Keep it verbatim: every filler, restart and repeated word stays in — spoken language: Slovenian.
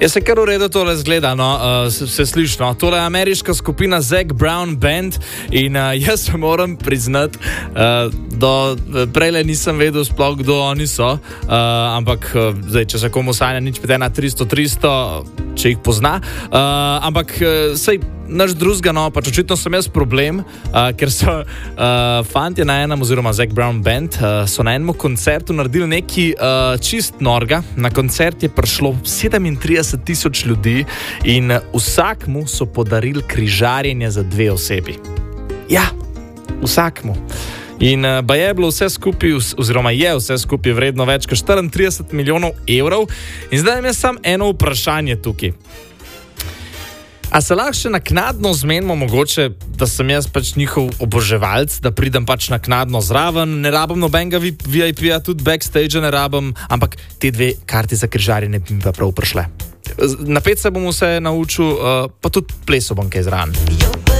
Jaz se kar v redu tole zgleda, no, uh, se, se sliši, no. Tole je ameriška skupina Zac Brown Band in uh, jaz se moram priznati, uh, da prejle nisem vedel sploh, kdo oni so, uh, ampak uh, zdaj, če se komu sanja nič pet ena tristo tristo, če jih pozna, uh, ampak uh, sej naš drugega, no, pač očitno sem jaz problem, uh, ker so uh, fantje na enem, oziroma Zac Brown Band, uh, so na enem koncertu naredili neki uh, čist norga. Na koncert je prišlo sedemintrideset tisoč ljudi in vsakmu so podarili križarjenje za dve osebi. Ja, vsakmu. In uh, ba je bilo vse skupaj, oziroma je vse skupaj vredno več kot štiriintrideset milijonov evrov. In zdaj imam samo eno vprašanje tukaj. A se lahko še naknadno zmenimo mogoče, da sem jaz pač njihov oboževalc, da pridem pač naknadno zraven, ne rabim nobenega V I P-ja, tudi backstage ne rabim, ampak te dve karti za križarjenje bi mi pa prav prišle. Napet se bom vse naučil, uh, pa tudi pleso bom kaj zraven.